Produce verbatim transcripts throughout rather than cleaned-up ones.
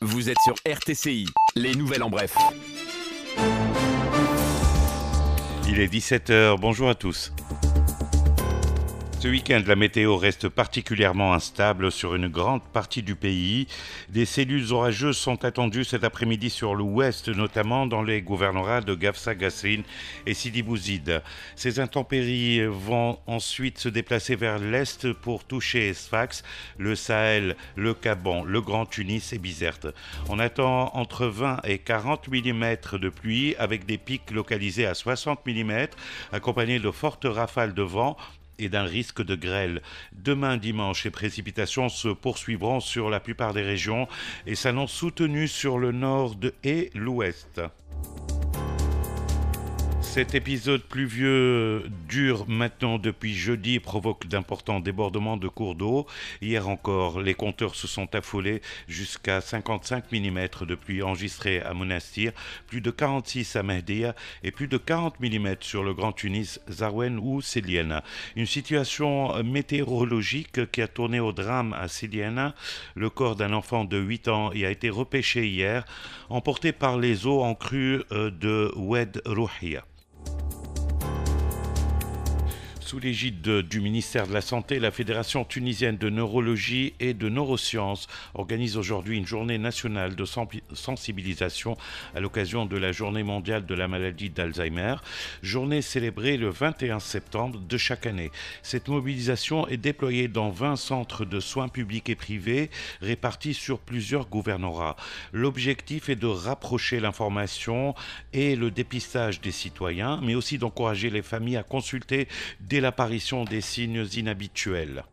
Vous êtes sur R T C I, les nouvelles en bref. Il est dix-sept heures, bonjour à tous. Ce week-end, la météo reste particulièrement instable sur une grande partie du pays. Des cellules orageuses sont attendues cet après-midi sur l'ouest, notamment dans les gouvernorats de Gafsa-Gassrine et Sidi Bouzid. Ces intempéries vont ensuite se déplacer vers l'est pour toucher Sfax, le Sahel, le Gabon, le Grand Tunis et Bizerte. On attend entre vingt et quarante millimètres de pluie avec des pics localisés à soixante millimètres, accompagnés de fortes rafales de vent et d'un risque de grêle. Demain dimanche, les précipitations se poursuivront sur la plupart des régions et s'annoncent soutenues sur le nord et l'ouest. Cet épisode pluvieux dure maintenant depuis jeudi et provoque d'importants débordements de cours d'eau. Hier encore, les compteurs se sont affolés jusqu'à cinquante-cinq millimètres de pluie enregistrée à Monastir, plus de quarante-six à Mehdia et plus de quarante millimètres sur le Grand Tunis, Zaouen ou Siliena. Une situation météorologique qui a tourné au drame à Siliena. Le corps d'un enfant de huit ans y a été repêché hier, emporté par les eaux en crue de Oued Rouhia. Sous l'égide du ministère de la Santé, la Fédération tunisienne de neurologie et de neurosciences organise aujourd'hui une journée nationale de sensibilisation à l'occasion de la journée mondiale de la maladie d'Alzheimer, journée célébrée le vingt et un septembre de chaque année. Cette mobilisation est déployée dans vingt centres de soins publics et privés répartis sur plusieurs gouvernorats. L'objectif est de rapprocher l'information et le dépistage des citoyens, mais aussi d'encourager les familles à consulter dès l'apparition des signes inhabituels.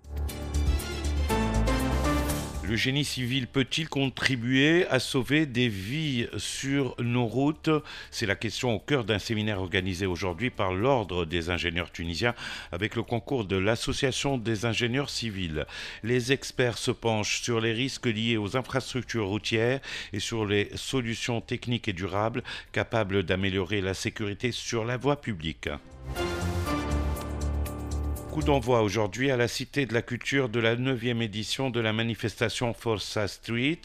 Le génie civil peut-il contribuer à sauver des vies sur nos routes ? C'est la question au cœur d'un séminaire organisé aujourd'hui par l'Ordre des ingénieurs tunisiens avec le concours de l'Association des ingénieurs civils. Les experts se penchent sur les risques liés aux infrastructures routières et sur les solutions techniques et durables capables d'améliorer la sécurité sur la voie publique. Coup d'envoi aujourd'hui à la Cité de la Culture de la neuvième édition de la manifestation Forza Street.